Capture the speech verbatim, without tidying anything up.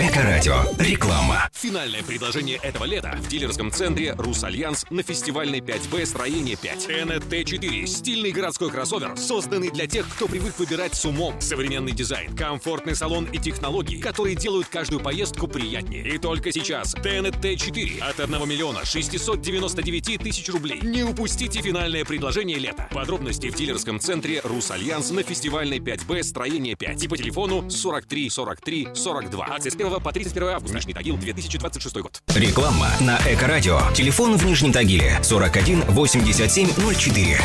Эко-радио. Реклама. Финальное предложение этого лета в дилерском центре «Русальянс» на фестивальной пять бэ строение пять. тэ эн тэ четыре. Стильный городской кроссовер, созданный для тех, кто привык выбирать с умом. Современный дизайн, комфортный салон и технологии, которые делают каждую поездку приятнее. И только сейчас тэ эн тэ четыре от одного миллиона шестисот девяноста девяти тысяч рублей. Не упустите финальное предложение лета. Подробности в дилерском центре «Русальянс» на фестивальной пять бэ строение пять. И по телефону сорок три сорок три сорок два. Акция с первого по тридцать первое августа. Нижний Тагил, две тысячи двадцать шестой год. Реклама на Эко-радио. Телефон в Нижнем Тагиле сорок один восемьдесят семь ноль четыре.